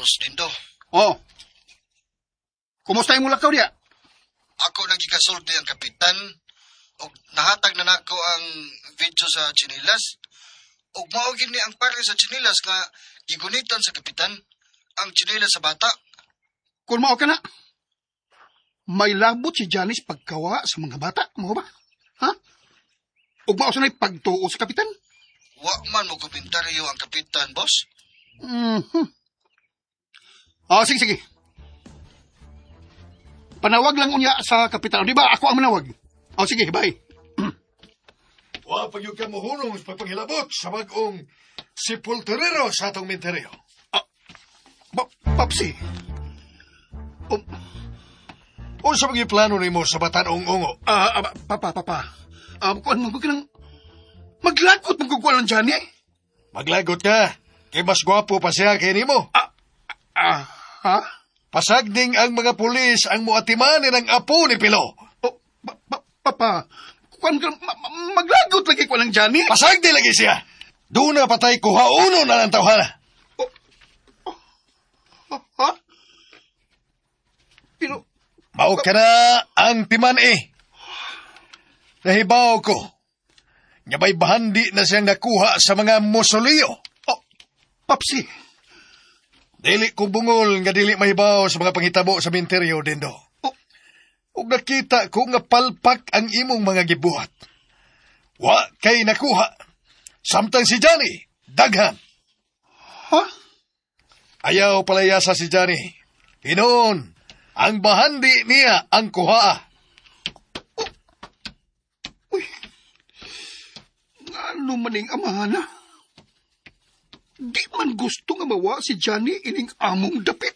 boss Dindo. Oh. Kumusta yung mulakaw diya? Ako nagikasulti ang kapitan o nahatag na nako ang video sa chinilas. O maugin ni ang pare sa chinilas nga gigunitan sa kapitan ang chinilas sa bata. Kung mao ka na, may labot si Janice pagkawa sa mga bata. Mo ba? Ha? Ug mao sanay pagtuo sa kapitan? Wa man mo komentaryo ang kapitan, boss. Sige. Panawag lang unya sa kapitan. Di ba? Ako ang manawag. Sige, bye. Wa pag yung kamuhunong sa pagpanghilabot sa bagong sepulturero sa atong menteryo. Papsi. O sa mga plano ni mo sa batanong ungo? Papa. Kuan mo ka nang maglagot mo kukuha ng Johnny. Maglagot ka. Kay mas gwapo pa siya kay nimo. Ha? Pasagding ang mga pulis ang muatimanin ang apo ni Pilo. Papa, kuan ka maglagot lagi ko ng Johnny. Pasagdi lagi siya. Doon na patay kuha uno na lang tawhana. Ha? Pero... Mao ka na ang timan Nahibaw ko. Nga may bahandi na siyang nakuha sa mga musolyo. Papsi. Dili ko bungol nga dili mahibaw sa mga panghitabo sa menteryo, Dindo. Ug nakita ko nga palpak ang imong mga gibuhat. Wa kay nakuha. Samtang si Johnny, daghan. Ha? Ayaw palayasa si Johnny. Hinoon, ang bahandi niya ang kuha. Ano maning amahan na? Di man gusto nga mawa si Johnny ining among dapit.